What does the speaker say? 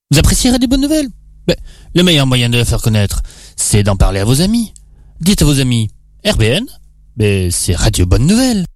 Vous appréciez Radio Bonne Nouvelle? Le meilleur moyen de la faire connaître, c'est d'en parler à vos amis. Dites à vos amis, RBN, c'est Radio Bonne Nouvelle.